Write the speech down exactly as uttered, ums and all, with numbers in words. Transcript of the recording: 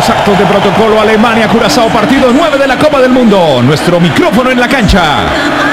los actos de protocolo. Alemania, Curazao, partido nueve de la Copa del Mundo. Nuestro micrófono en la cancha.